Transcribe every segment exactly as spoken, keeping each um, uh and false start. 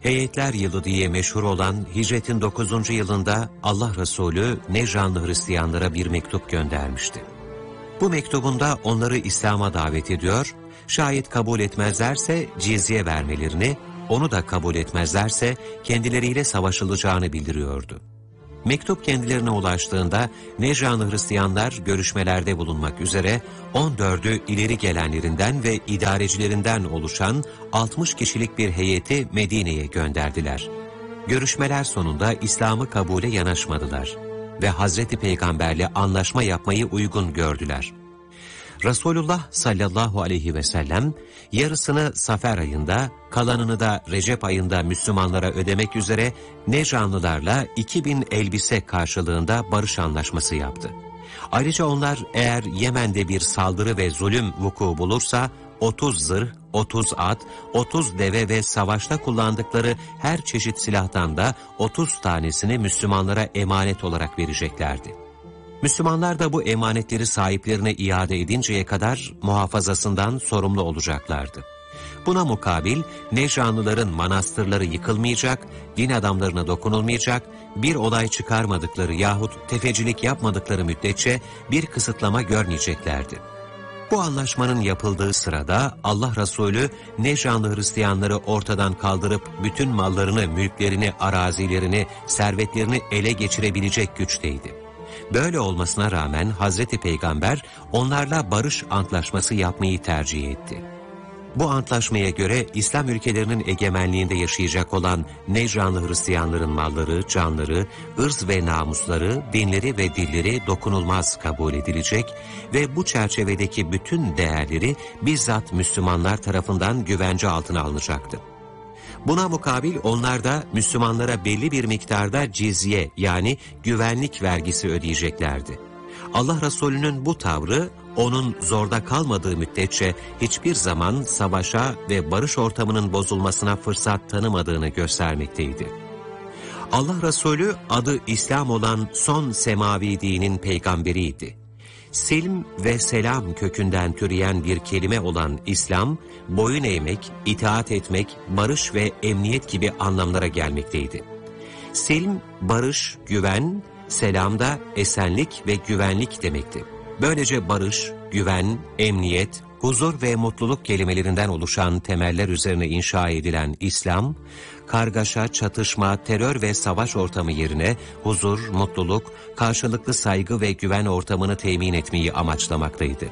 Heyetler yılı diye meşhur olan hicretin dokuzuncu yılında Allah Resulü Necranlı Hristiyanlara bir mektup göndermişti. Bu mektubunda onları İslam'a davet ediyor, şayet kabul etmezlerse cizye vermelerini, onu da kabul etmezlerse kendileriyle savaşılacağını bildiriyordu. Mektup kendilerine ulaştığında Necranlı Hristiyanlar görüşmelerde bulunmak üzere on dördü ileri gelenlerinden ve idarecilerinden oluşan altmış kişilik bir heyeti Medine'ye gönderdiler. Görüşmeler sonunda İslam'ı kabule yanaşmadılar ve Hazreti Peygamberle anlaşma yapmayı uygun gördüler. Resulullah sallallahu aleyhi ve sellem yarısını Safer ayında, kalanını da Recep ayında Müslümanlara ödemek üzere Necranlılarla iki bin elbise karşılığında barış anlaşması yaptı. Ayrıca onlar eğer Yemen'de bir saldırı ve zulüm vuku bulursa otuz zırh, otuz at, otuz deve ve savaşta kullandıkları her çeşit silahtan da otuz tanesini Müslümanlara emanet olarak vereceklerdi. Müslümanlar da bu emanetleri sahiplerine iade edinceye kadar muhafazasından sorumlu olacaklardı. Buna mukabil Necranlıların manastırları yıkılmayacak, din adamlarına dokunulmayacak, bir olay çıkarmadıkları yahut tefecilik yapmadıkları müddetçe bir kısıtlama görmeyeceklerdi. Bu anlaşmanın yapıldığı sırada Allah Resulü Necranlı Hristiyanları ortadan kaldırıp bütün mallarını, mülklerini, arazilerini, servetlerini ele geçirebilecek güçteydi. Böyle olmasına rağmen Hazreti Peygamber onlarla barış antlaşması yapmayı tercih etti. Bu antlaşmaya göre İslam ülkelerinin egemenliğinde yaşayacak olan Necranlı Hristiyanların malları, canları, ırz ve namusları, dinleri ve dilleri dokunulmaz kabul edilecek ve bu çerçevedeki bütün değerleri bizzat Müslümanlar tarafından güvence altına alınacaktı. Buna mukabil onlar da Müslümanlara belli bir miktarda cizye yani güvenlik vergisi ödeyeceklerdi. Allah Resulü'nün bu tavrı onun zorda kalmadığı müddetçe hiçbir zaman savaşa ve barış ortamının bozulmasına fırsat tanımadığını göstermekteydi. Allah Resulü adı İslam olan son semavi dinin peygamberiydi. Silm ve selam kökünden türeyen bir kelime olan İslam, boyun eğmek, itaat etmek, barış ve emniyet gibi anlamlara gelmekteydi. Silm, barış, güven, selam da esenlik ve güvenlik demekti. Böylece barış, güven, emniyet, huzur ve mutluluk kelimelerinden oluşan temeller üzerine inşa edilen İslam, kargaşa, çatışma, terör ve savaş ortamı yerine huzur, mutluluk, karşılıklı saygı ve güven ortamını temin etmeyi amaçlamaktaydı.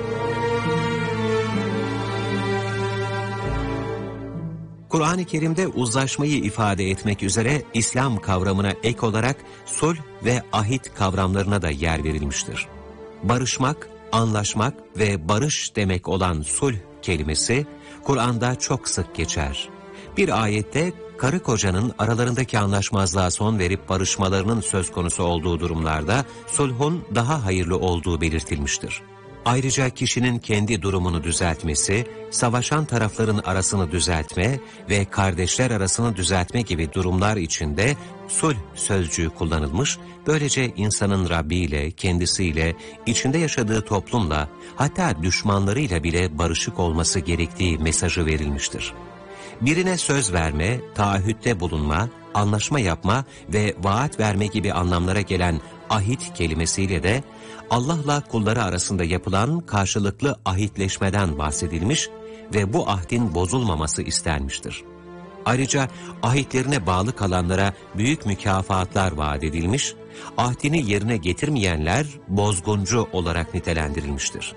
Kur'an-ı Kerim'de uzlaşmayı ifade etmek üzere İslam kavramına ek olarak sulh ve ahit kavramlarına da yer verilmiştir. Barışmak, anlaşmak ve barış demek olan sulh kelimesi Kur'an'da çok sık geçer. Bir ayette karı kocanın aralarındaki anlaşmazlığa son verip barışmalarının söz konusu olduğu durumlarda sulhun daha hayırlı olduğu belirtilmiştir. Ayrıca kişinin kendi durumunu düzeltmesi, savaşan tarafların arasını düzeltme ve kardeşler arasını düzeltme gibi durumlar içinde sulh sözcüğü kullanılmış, böylece insanın Rabbi ile, kendisiyle, içinde yaşadığı toplumla, hatta düşmanlarıyla bile barışık olması gerektiği mesajı verilmiştir. Birine söz verme, taahhütte bulunma, anlaşma yapma ve vaat verme gibi anlamlara gelen ahit kelimesiyle de Allah'la kulları arasında yapılan karşılıklı ahitleşmeden bahsedilmiş ve bu ahdin bozulmaması istenmiştir. Ayrıca ahitlerine bağlı kalanlara büyük mükafatlar vaat edilmiş, ahdini yerine getirmeyenler bozguncu olarak nitelendirilmiştir.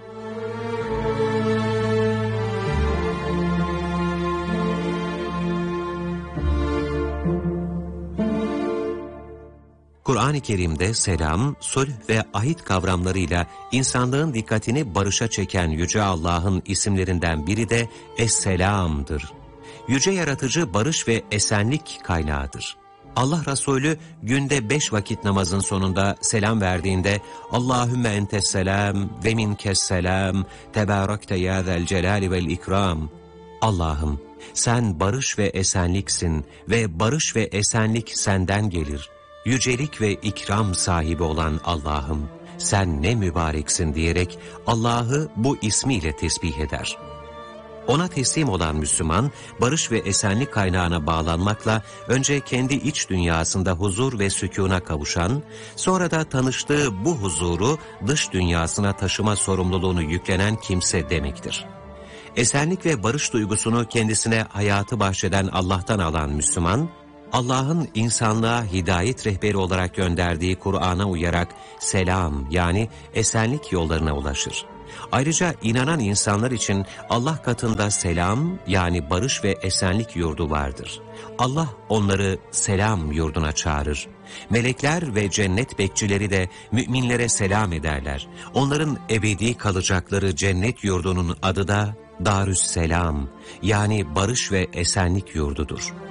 Kur'an-ı Kerim'de selam, sulh ve ahit kavramlarıyla insanlığın dikkatini barışa çeken Yüce Allah'ın isimlerinden biri de Es-Selam'dır. Yüce Yaratıcı barış ve esenlik kaynağıdır. Allah Resulü günde beş vakit namazın sonunda selam verdiğinde Allahümme entesselam ve minkesselam tebârakte ya zel celâli vel ikram. Allah'ım sen barış ve esenliksin ve barış ve esenlik senden gelir. Yücelik ve ikram sahibi olan Allah'ım, sen ne mübareksin diyerek Allah'ı bu ismiyle tesbih eder. Ona teslim olan Müslüman, barış ve esenlik kaynağına bağlanmakla önce kendi iç dünyasında huzur ve sükûna kavuşan, sonra da tanıştığı bu huzuru dış dünyasına taşıma sorumluluğunu yüklenen kimse demektir. Esenlik ve barış duygusunu kendisine hayatı bahşeden Allah'tan alan Müslüman, Allah'ın insanlığa hidayet rehberi olarak gönderdiği Kur'an'a uyarak selam yani esenlik yollarına ulaşır. Ayrıca inanan insanlar için Allah katında selam yani barış ve esenlik yurdu vardır. Allah onları selam yurduna çağırır. Melekler ve cennet bekçileri de müminlere selam ederler. Onların ebedi kalacakları cennet yurdunun adı da Darüsselam yani barış ve esenlik yurdudur.